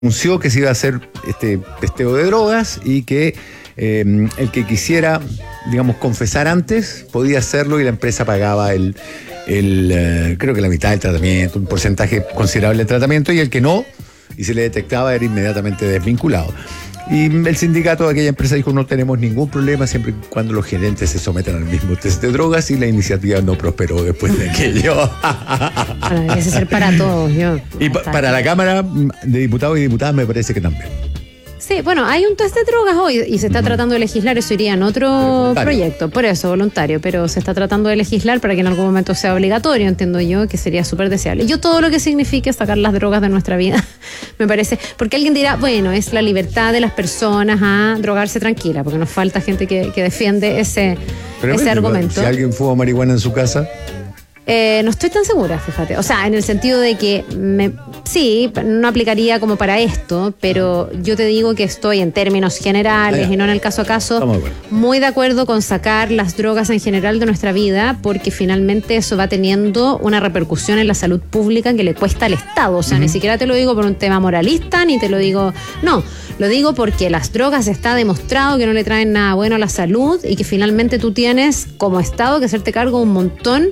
anunció que se iba a hacer este testeo de drogas y que el que quisiera, digamos, confesar antes podía hacerlo y la empresa pagaba creo que la mitad del tratamiento, un porcentaje considerable del tratamiento, y el que no, y se le detectaba, era inmediatamente desvinculado. Y el sindicato de aquella empresa dijo: no tenemos ningún problema siempre y cuando los gerentes se sometan al mismo test de drogas, y la iniciativa no prosperó después de aquello. Bueno, debe ser para todos. Y para la Cámara de Diputados y Diputadas me parece que también. Sí, bueno, hay un test de drogas hoy y se está tratando de legislar, eso iría en otro proyecto, por eso, voluntario, pero se está tratando de legislar para que en algún momento sea obligatorio, entiendo yo, que sería súper deseable. Yo todo lo que signifique sacar las drogas de nuestra vida, me parece, porque alguien dirá, bueno, es la libertad de las personas a drogarse tranquila, porque nos falta gente que defiende ese argumento. Si alguien fuma marihuana en su casa... no estoy tan segura, fíjate. O sea, en el sentido de que sí, no aplicaría como para esto, pero yo te digo que estoy en términos generales y no en el caso a caso muy de acuerdo con sacar las drogas en general de nuestra vida, porque finalmente eso va teniendo una repercusión en la salud pública que le cuesta al Estado. O sea, ni siquiera te lo digo por un tema moralista, ni te lo digo... No, lo digo porque las drogas está demostrado que no le traen nada bueno a la salud y que finalmente tú tienes como Estado que hacerte cargo de un montón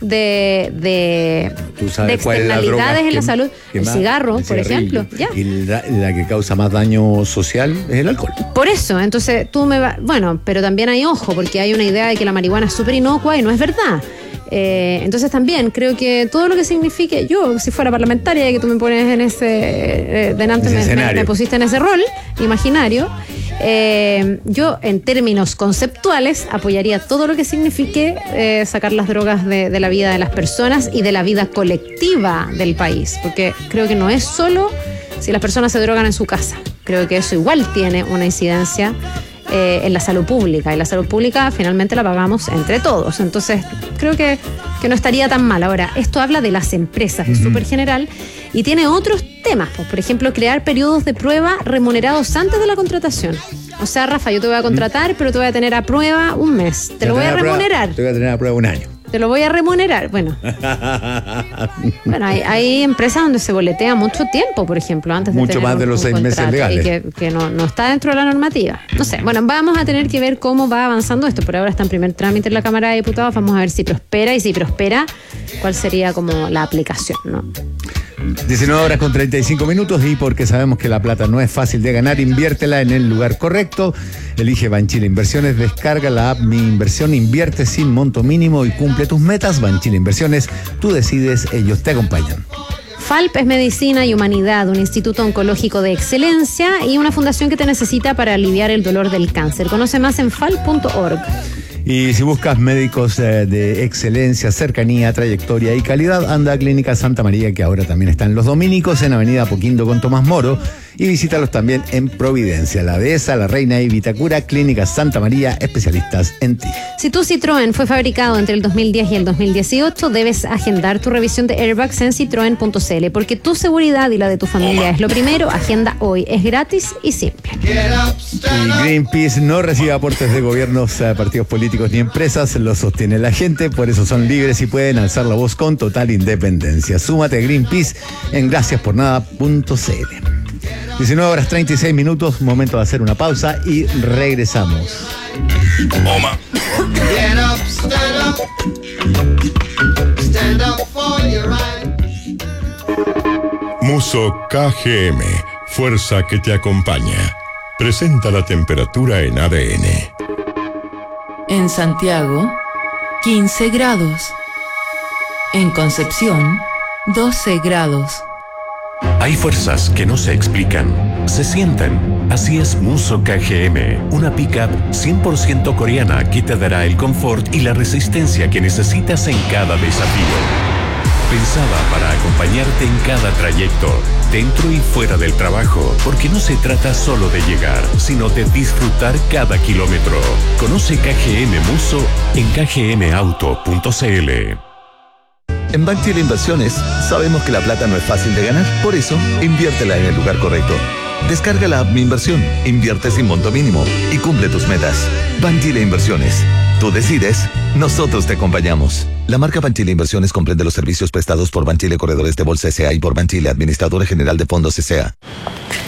de externalidades en la salud. El cigarro, por ejemplo. Y la que causa más daño social es el alcohol. Por eso, entonces tú me vas... Bueno, pero también hay ojo, porque hay una idea de que la marihuana es súper inocua y no es verdad. Entonces también creo que todo lo que signifique, yo si fuera parlamentaria y que tú me pones en ese delante me pusiste en ese rol imaginario, yo en términos conceptuales apoyaría todo lo que signifique sacar las drogas de la vida de las personas y de la vida colectiva del país, porque creo que no es solo si las personas se drogan en su casa, creo que eso igual tiene una incidencia en la salud pública, y la salud pública finalmente la pagamos entre todos, entonces creo que no estaría tan mal. Ahora, esto habla de las empresas, es súper general y tiene otros temas, pues, por ejemplo, crear periodos de prueba remunerados antes de la contratación. O sea, Rafa, yo te voy a contratar, pero te voy a tener a prueba un mes, te lo voy a remunerar. Te voy a tener a prueba un año. Te lo voy a remunerar. Bueno, hay empresas donde se boletea mucho tiempo, por ejemplo, antes de mucho tener más de los 6 meses legales. Y que no está dentro de la normativa. No sé, bueno, vamos a tener que ver cómo va avanzando esto. Por ahora está en primer trámite en la Cámara de Diputados. Vamos a ver si prospera, y si prospera, cuál sería como la aplicación, ¿no? 19:35, y porque sabemos que la plata no es fácil de ganar, inviértela en el lugar correcto. Elige Banchile Inversiones, descarga la app Mi Inversión, invierte sin monto mínimo y cumple tus metas. Banchile Inversiones, tú decides, ellos te acompañan. FALP es Medicina y Humanidad, un instituto oncológico de excelencia y una fundación que te necesita para aliviar el dolor del cáncer. Conoce más en falp.org. Y si buscas médicos de excelencia, cercanía, trayectoria y calidad, anda a Clínica Santa María, que ahora también están Los Dominicos en Avenida Apoquindo con Tomás Moro, y visítalos también en Providencia, La Dehesa, La Reina y Vitacura. Clínica Santa María, especialistas en ti. Si tu Citroën fue fabricado entre el 2010 y el 2018, debes agendar tu revisión de airbags en citroen.cl, porque tu seguridad y la de tu familia es lo primero. Agenda hoy, es gratis y simple. Y Greenpeace no recibe aportes de gobiernos, partidos políticos ni empresas, lo sostiene la gente, por eso son libres y pueden alzar la voz con total independencia. Súmate a Greenpeace en graciaspornada.cl. 19:36, momento de hacer una pausa y regresamos. Muso KGM, fuerza que te acompaña. Presenta la temperatura en ADN. En Santiago, 15 grados. En Concepción, 12 grados. Hay fuerzas que no se explican, se sienten. Así es Muso KGM, una pickup 100% coreana que te dará el confort y la resistencia que necesitas en cada desafío. Pensada para acompañarte en cada trayecto, dentro y fuera del trabajo, porque no se trata solo de llegar, sino de disfrutar cada kilómetro. Conoce KGM Muso en kgmauto.cl. En Banchile Inversiones sabemos que la plata no es fácil de ganar, por eso inviértela en el lugar correcto. Descarga la app Mi Inversión, invierte sin monto mínimo y cumple tus metas. Banchile Inversiones. Tú decides, nosotros te acompañamos. La marca Banchile Inversiones comprende los servicios prestados por Banchile Corredores de Bolsa S.A. y por Banchile Administradora General de Fondos S.A.